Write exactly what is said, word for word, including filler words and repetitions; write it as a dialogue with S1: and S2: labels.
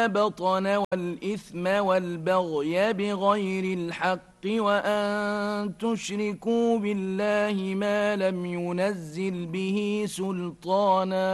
S1: ما بطن والإثم والبغي بغير الحق وأن تشركوا بالله ما لم ينزل به سلطانا